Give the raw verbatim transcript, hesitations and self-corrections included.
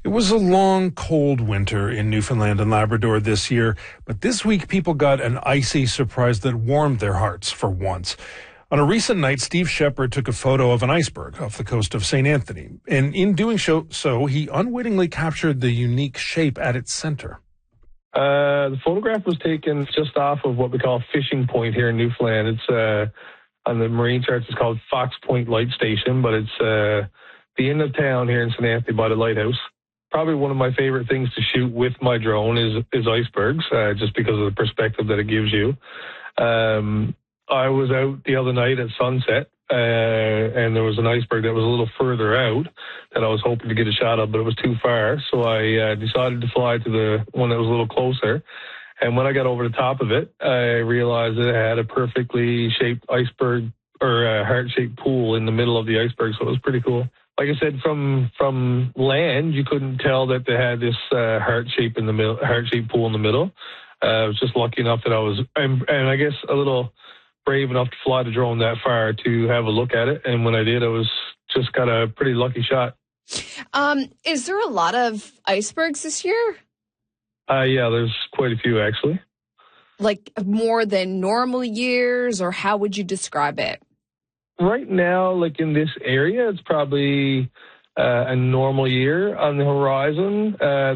It was a long, cold winter in Newfoundland and Labrador this year, but this week people got an icy surprise that warmed their hearts for once. On a recent night, Steve Shepard took a photo of an iceberg off the coast of Saint Anthony, and in doing so, he unwittingly captured the unique shape at its center. Uh, the photograph was taken just off of what we call Fishing Point here in Newfoundland. It's uh, on the marine charts, it's called Fox Point Light Station, but it's uh, the end of town here in Saint Anthony by the lighthouse. Probably one of my favorite things to shoot with my drone is is icebergs, uh, just because of the perspective that it gives you. Um, I was out the other night at sunset, uh, and there was an iceberg that was a little further out that I was hoping to get a shot of, but it was too far. So I uh, decided to fly to the one that was a little closer. And when I got over the top of it, I realized that it had a perfectly shaped iceberg or a heart-shaped pool in the middle of the iceberg. So it was pretty cool. Like I said, from from land, you couldn't tell that they had this uh, heart shape in the middle, heart shaped pool in the middle. Uh, I was just lucky enough that I was, and, and I guess a little brave enough to fly the drone that far to have a look at it. And when I did, I was just got a pretty lucky shot. Um, is there a lot of icebergs this year? Uh, yeah, there's quite a few actually. Like more than normal years, or how would you describe it? Right now, like in this area, it's probably uh, a normal year on the horizon. Uh,